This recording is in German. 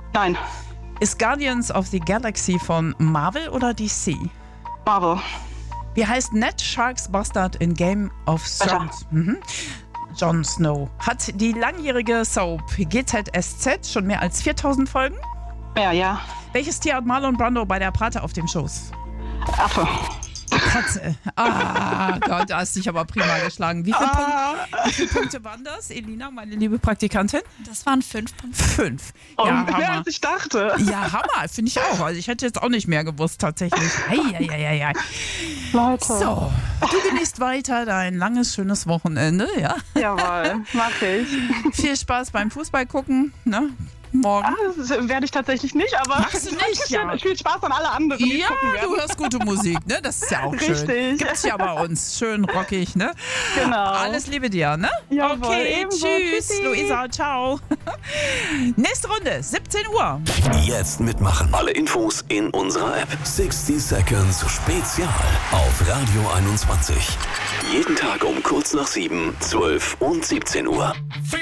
Nein. Ist Guardians of the Galaxy von Marvel oder DC? Marvel. Wie heißt Ned Sharks Bastard in Game of Thrones? Jon Snow. Hat die langjährige Soap GZSZ schon mehr als 4000 Folgen? Ja. Welches Tier hat Marlon Brando bei der Pate auf dem Schoß? Affe. Katze. Gott, da hast du dich aber prima geschlagen. Wie viele Punkte waren das, Elina, meine liebe Praktikantin? Das waren 5 Punkte. 5. Und Ja, mehr Hammer. als ich dachte. Ja, Hammer, finde ich auch. Also ich hätte jetzt auch nicht mehr gewusst, tatsächlich. Ei. Leute. So, du genießt weiter dein langes, schönes Wochenende, ja? Jawohl, mach ich. Viel Spaß beim Fußball gucken, ne? Morgen. Das werde ich tatsächlich nicht, aber Machst du nicht, ja. Viel Spaß an alle anderen, die Ja, gucken werden. du hörst gute Musik, ne? Das ist ja auch schön. Richtig. Gibt's ja bei uns. Schön rockig, ne? Genau. Alles Liebe dir, ne? Jawohl, Okay, ebenso. tschüss, Tschüssi. Luisa, ciao. Nächste Runde, 17 Uhr. Jetzt mitmachen. Alle Infos in unserer App. 60 Seconds Spezial auf Radio 21. Jeden Tag um kurz nach 7, 12 und 17 Uhr.